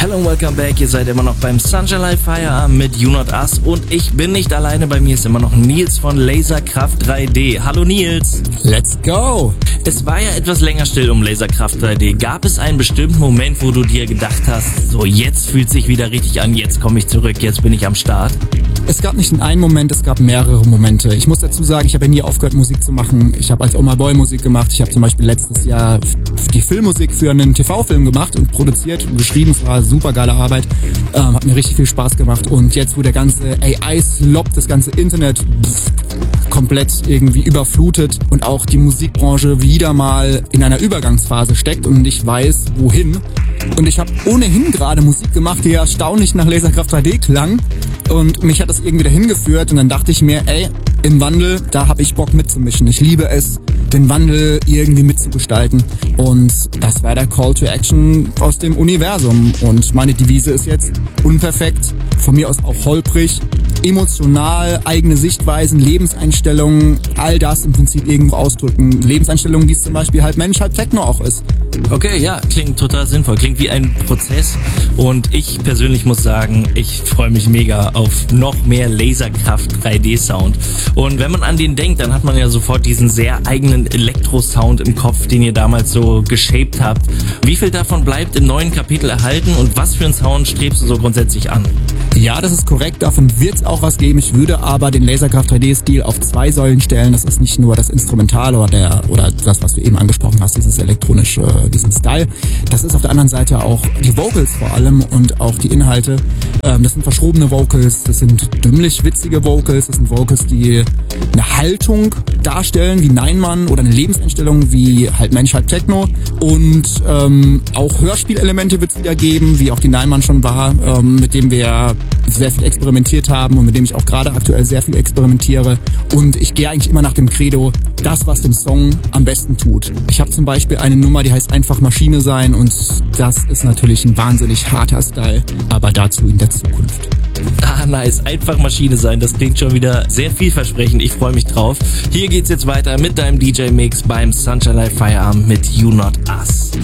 Hello and welcome back, ihr seid immer noch beim Sunshine Live Feierabend mit You Not Us und ich bin nicht alleine, bei mir ist immer noch Nils von Laserkraft 3D. Hallo Nils. Let's go! Es war ja etwas länger still um Laserkraft 3D. Gab es einen bestimmten Moment, wo du dir gedacht hast, so jetzt fühlt sich wieder richtig an, jetzt komme ich zurück, jetzt bin ich am Start? Es gab nicht einen Moment, es gab mehrere Momente. Ich muss dazu sagen, ich habe ja nie aufgehört, Musik zu machen. Ich habe als Oh My Boy Musik gemacht. Ich habe zum Beispiel letztes Jahr die Filmmusik für einen TV-Film gemacht und produziert und geschrieben. Es war super geile Arbeit. Hat mir richtig viel Spaß gemacht. Und jetzt, wo der ganze AI-Slop, das ganze Internet komplett irgendwie überflutet und auch die Musikbranche wieder mal in einer Übergangsphase steckt und nicht weiß, wohin. Und ich habe ohnehin gerade Musik gemacht, die erstaunlich nach Laserkraft 3D klang. Und mich hat das irgendwie dahin geführt und dann dachte ich mir, im Wandel, da habe ich Bock mitzumischen. Ich liebe es, den Wandel irgendwie mitzugestalten. Und das war der Call to Action aus dem Universum. Und meine Devise ist jetzt unperfekt, von mir aus auch holprig, emotional, eigene Sichtweisen, Lebenseinstellungen, all das im Prinzip irgendwo ausdrücken. Lebenseinstellungen, wie es zum Beispiel halb Mensch, halb Techno auch ist. Okay, ja, klingt total sinnvoll, klingt wie ein Prozess und ich persönlich muss sagen, ich freue mich mega auf noch mehr Laserkraft 3D Sound. Und wenn man an den denkt, dann hat man ja sofort diesen sehr eigenen Elektro-Sound im Kopf, den ihr damals so geshaped habt. Wie viel davon bleibt im neuen Kapitel erhalten und was für einen Sound strebst du so grundsätzlich an? Ja, das ist korrekt, davon wird es auch was geben. Ich würde aber den Laserkraft 3D-Stil auf 2 Säulen stellen. Das ist nicht nur das Instrumentale oder das, was du eben angesprochen hast, dieses elektronische, diesen Style. Das ist auf der anderen Seite auch die Vocals vor allem und auch die Inhalte. Das sind verschrobene Vocals, das sind dümmlich witzige Vocals, das sind Vocals, die eine Haltung darstellen wie Neinmann oder eine Lebenseinstellung wie halb Mensch, halb Techno. Und auch Hörspielelemente wird es wieder geben, wie auch die Neinmann schon war, mit dem wir sehr viel experimentiert haben und mit dem ich auch gerade aktuell sehr viel experimentiere. Und ich gehe eigentlich immer nach dem Credo, das, was dem Song am besten tut. Ich habe zum Beispiel eine Nummer, die heißt Einfach Maschine sein und das ist natürlich ein wahnsinnig harter Style, aber dazu in der Zukunft. Ah, nice. Einfach Maschine sein. Das klingt schon wieder sehr vielversprechend. Ich freue mich drauf. Hier geht's jetzt weiter mit deinem DJ-Mix beim Sunshine Live Feierabend mit You Not Us.